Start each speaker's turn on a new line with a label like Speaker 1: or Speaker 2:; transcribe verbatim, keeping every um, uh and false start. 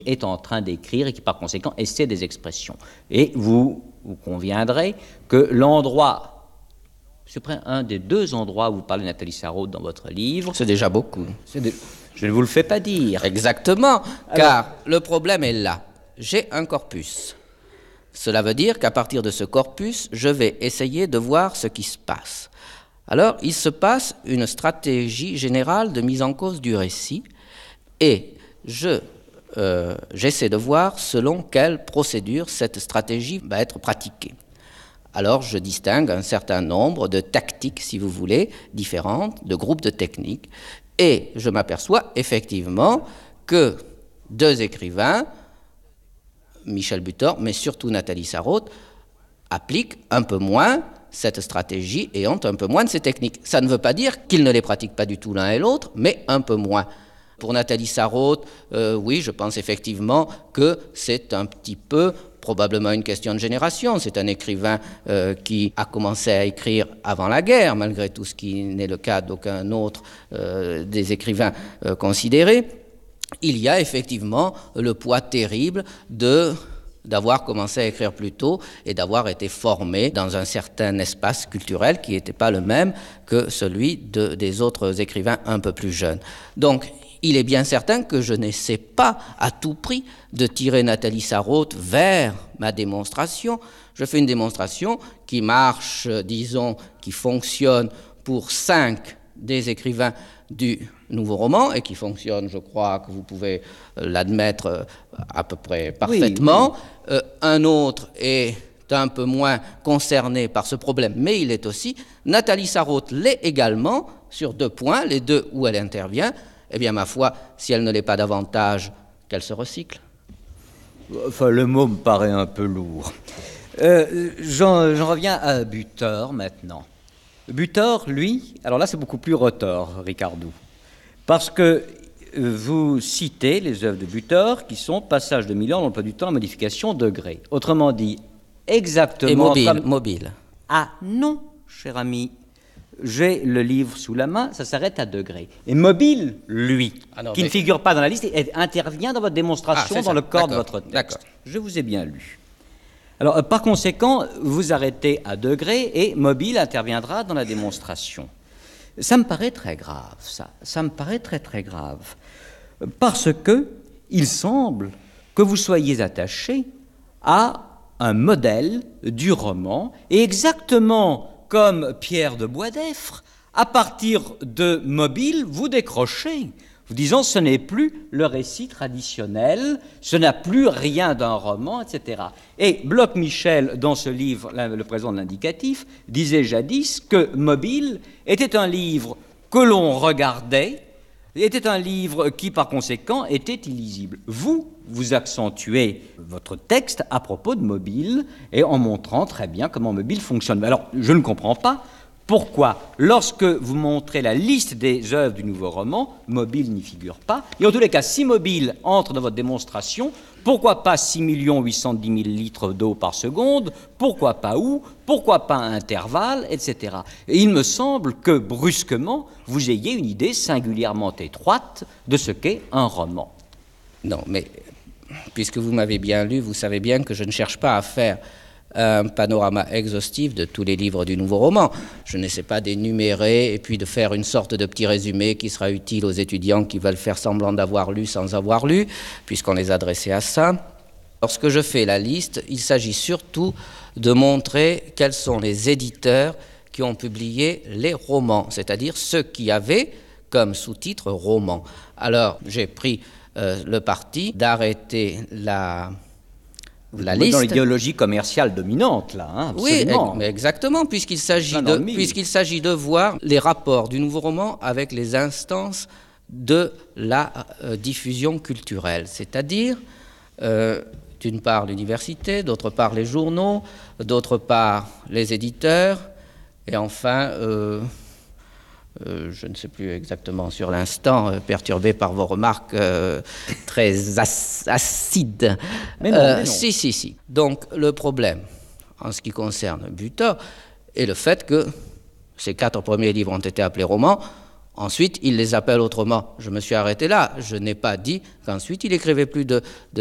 Speaker 1: est en train d'écrire et qui par conséquent essaie des expressions. Et vous, vous conviendrez que l'endroit, je prends un des deux endroits où vous parlez de Nathalie Sarraute dans votre livre.
Speaker 2: C'est déjà beaucoup.
Speaker 1: C'est de... Je ne vous le fais pas dire.
Speaker 2: Exactement,
Speaker 1: Alors...
Speaker 2: car le problème est là. J'ai un corpus. Cela veut dire qu'à partir de ce corpus, je vais essayer de voir ce qui se passe. Alors, il se passe une stratégie générale de mise en cause du récit et je... Euh, j'essaie de voir selon quelle procédure cette stratégie va être pratiquée. Alors je distingue un certain nombre de tactiques, si vous voulez, différentes, de groupes de techniques, et je m'aperçois effectivement que deux écrivains, Michel Butor, mais surtout Nathalie Sarraute, appliquent un peu moins cette stratégie et ont un peu moins de ces techniques. Ça ne veut pas dire qu'ils ne les pratiquent pas du tout l'un et l'autre, mais un peu moins. Pour Nathalie Sarraute, euh, oui, je pense effectivement que c'est un petit peu probablement une question de génération. C'est un écrivain euh, qui a commencé à écrire avant la guerre, malgré tout, ce qui n'est le cas d'aucun autre euh, des écrivains euh, considérés. Il y a effectivement le poids terrible de... d'avoir commencé à écrire plus tôt et d'avoir été formé dans un certain espace culturel qui n'était pas le même que celui de, des autres écrivains un peu plus jeunes. Donc, il est bien certain que je n'essaie pas à tout prix de tirer Nathalie Sarraute vers ma démonstration. Je fais une démonstration qui marche, disons, qui fonctionne pour cinq des écrivains du nouveau roman et qui fonctionne, je crois que vous pouvez l'admettre à peu près parfaitement. Oui, oui. Euh, un autre est un peu moins concerné par ce problème, mais il est aussi. Nathalie Sarraute l'est également sur deux points, les deux où elle intervient. Eh bien, ma foi, si elle ne l'est pas davantage, qu'elle se recycle.
Speaker 1: Enfin, le mot me paraît un peu lourd. Euh, j'en, j'en reviens à Butor maintenant. Butor, lui, alors là c'est beaucoup plus retors, Ricardou, parce que vous citez les œuvres de Butor qui sont passage de Milan dans l'emploi du temps, la modification degré. Autrement dit, exactement...
Speaker 2: Et mobile,
Speaker 1: comme...
Speaker 2: mobile.
Speaker 1: Ah non, cher ami, j'ai le livre sous la main, ça s'arrête à degré. Et mobile, lui, ah non, qui mais... ne figure pas dans la liste, et intervient dans votre démonstration, ah, dans ça. le corps D'accord. de votre texte.
Speaker 2: D'accord.
Speaker 1: Je vous ai bien lu. Alors, euh, par conséquent, vous arrêtez à degré et mobile interviendra dans la démonstration. Ça me paraît très grave, ça. Ça me paraît très, très grave. Parce que il semble que vous soyez attaché à un modèle du roman, et exactement comme Pierre de Boisdeffre, à partir de mobile, vous décrochez. Vous disant ce n'est plus le récit traditionnel, ce n'a plus rien d'un roman, et cetera. Et Bloch-Michel, dans ce livre, Le présent de l'indicatif, disait jadis que Mobile était un livre que l'on regardait, était un livre qui, par conséquent, était illisible. Vous, vous accentuez votre texte à propos de Mobile et en montrant très bien comment Mobile fonctionne. Alors, je ne comprends pas pourquoi, lorsque vous montrez la liste des œuvres du nouveau roman, Mobile n'y figure pas. Et en tous les cas, si Mobile entre dans votre démonstration, pourquoi pas six millions huit cent dix mille litres d'eau par seconde? Pourquoi pas où? Pourquoi pas un intervalle, et cetera. Et il me semble que, brusquement, vous ayez une idée singulièrement étroite de ce qu'est un roman.
Speaker 2: Non, mais puisque vous m'avez bien lu, vous savez bien que je ne cherche pas à faire un panorama exhaustif de tous les livres du nouveau roman. Je n'essaie pas d'énumérer et puis de faire une sorte de petit résumé qui sera utile aux étudiants qui veulent faire semblant d'avoir lu sans avoir lu, puisqu'on les a adressés à ça. Lorsque je fais la liste, il s'agit surtout de montrer quels sont les éditeurs qui ont publié les romans, c'est-à-dire ceux qui avaient comme sous-titre roman. Alors, j'ai pris euh, le parti d'arrêter la...
Speaker 1: La liste. Dans l'idéologie commerciale dominante, là, hein, absolument.
Speaker 2: Oui, mais exactement, puisqu'il s'agit, de, puisqu'il s'agit de voir les rapports du nouveau roman avec les instances de la euh, diffusion culturelle, c'est-à-dire, euh, d'une part l'université, d'autre part les journaux, d'autre part les éditeurs, et enfin... Euh, Euh, je ne sais plus exactement sur l'instant, euh, perturbé par vos remarques euh, très ac- acides.
Speaker 1: Mais non,
Speaker 2: euh,
Speaker 1: mais non.
Speaker 2: Si, si, si. Donc, le problème, en ce qui concerne Butor, est le fait que ces quatre premiers livres ont été appelés romans. Ensuite, il les appelle autrement. Je me suis arrêté là. Je n'ai pas dit qu'ensuite il écrivait plus de, de